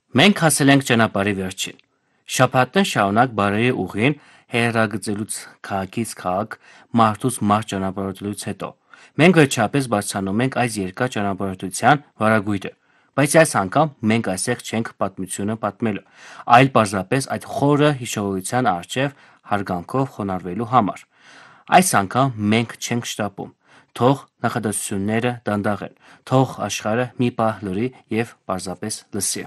Մենք հասել ենք ճանապարհի վերջին։ Շաբաթն շարունակ բարերի ուղին հերագծելուց քաղաքից քաղաք, մարդուց մարդ ճանապարհորդելուց հետո մենք վերջապես բարձրանում ենք այս երկար ճանապարհորդության վարագույրը, բայց այս անգամ մենք այստեղ չենք պատմությունը պատմելու, այլ պարզապես այդ խորը հիշողության առջև հարգանքով խոնարհվելու համար։ Այս անգամ մենք չենք շտապում։ Թող նախադասությունները դանդաղեն, թող աշխարհը մի պահ լռի եւ պարզապես լսի։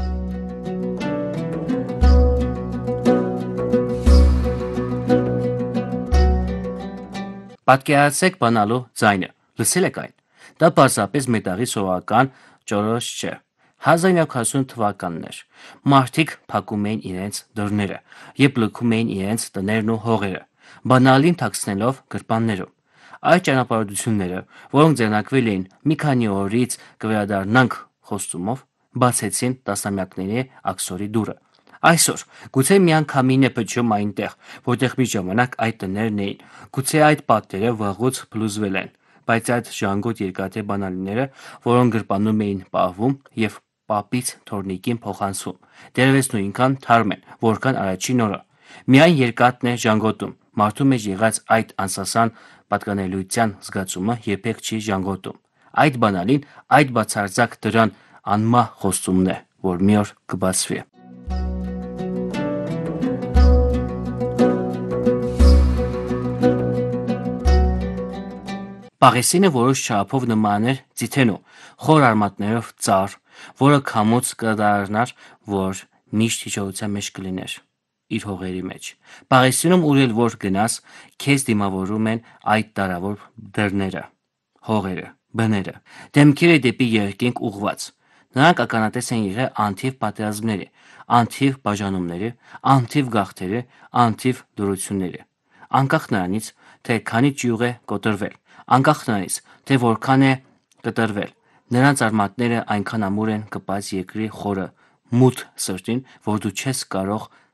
Պատկերացրեք բանալու ձայնը, լսել եք այն։ Դա պարզապես մետաղի սովորական ճորոշ չէ։ 1940 թվականն էր։ Մարդիկ փակում էին իրենց դռները եւ լքում էին իրենց տներն ու հողերը, բանալին թաքցնելով գրպաններում։ Այդ ճանապարհորդությունները, որոնք ձեռնարկվել էին մի քանի օրից կվերադառնանք խոստումով, բացեցին տասնամյակների աքսորի դուռը։ Այսօր գուցե միանգամին է փչում այնտեղ, որտեղ մի ժամանակ այդ տներն էին, գուցե այդ պատերը վաղուց փլուզվել են, բայց այդ ժանգոտ երկաթե բանալիները, որոնք գրպանում էին պահվում եւ պապից թորնիկին փոխանցվում, դեռևս նույնքան թարմ են, որքան առաջին օրը։ Միայն երկաթն է ժանգոտում, մարդու մեջ եղած այդ անսասան պատկանելիության զգացումը երբեք չի ժանգոտում։ Այդ բանալին, այդ բացարձակ դրան անմահ խոստումն է, որ մի օր կբացվի։ Պաղեսինը որոշ չափով նման էր ձիթենու, խոր արմատներով ծառ, որը քամուց կդառնար, որ միշտ հիշողության մեջ կլիներ իր հողերի մեջ։ Պաղեսինում ուր էլ որ գնաս, քեզ դիմավորում են այդ դարավոր դռները, հողերը, բները, դեմքերը դեպի երկինք ուղված։ Նրանք ականատես են եղել անթիվ պատերազմների, անթիվ բաժանումների, անթիվ գաղթերի, անթիվ դրությունների։ Անկախ նրանից, թե քանի ճյուղ է կոտրվել, անկախ նրանից, թե որքան է կտրվել, նրանց արմատները այնքան ամուր են կպած երկրի խորը, մութ սրտին, որ դու չես կարող